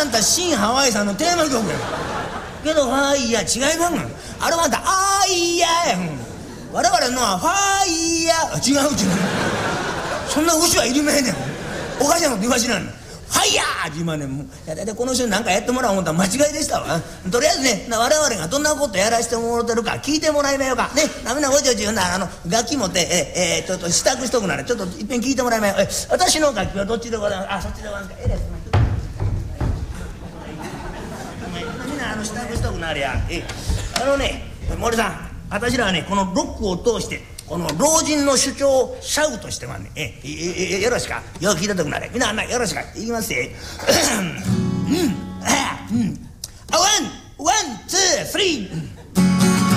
あんた新ハワイさんのテーマ曲やけどファイヤー違いがんあれはあんたあーいややん我々のはファイヤー違うそんな牛はいりまへんねんおかしなこと言わしなんねんファイヤーって言わねんもういやだいたいこの人に何かやってもらおう思ったら間違いでしたわとりあえずね我々がどんなことやらしてもらってるか聞いてもらいまようかねみんなおちおち楽器持ってちょっと支度しとくならちょっといっぺん聞いてもらいまよ私の楽器はどっちでございますそっちでございますかみんな支度しとくなりゃ森さん私らはねこのロックを通してこの老人の主張をシャウトしてまんねよろしかよく聞いてとくなれみんなよろしかいきますよワンツースリー